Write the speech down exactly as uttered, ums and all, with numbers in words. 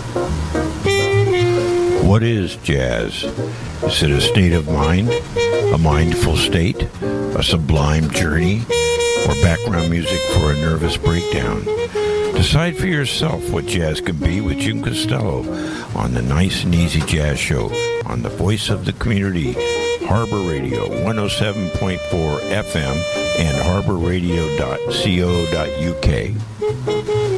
What is jazz? Is it a state of mind, a mindful state, a sublime journey, or background music for a nervous breakdown? Decide for yourself what jazz can be with Jim Costello on the Nice and Easy Jazz Show on the voice of the community, Harbor Radio one oh seven point four F M and harbor radio dot co dot U K.